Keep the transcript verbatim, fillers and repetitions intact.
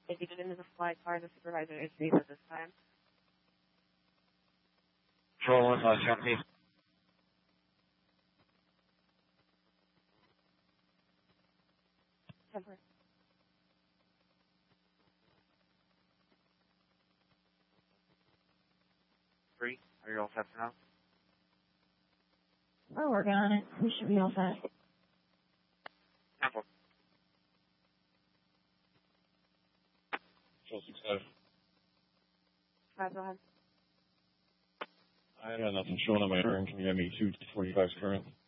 If you get into the flight car, the supervisor is safe at this time. Control one, uh, Japanese. Temporary. Three, are you all set for now? We're working on it. We should be all set. Temple. Control six five. Five, go ahead. I got nothing showing on my turn. Can you get me two forty-five current?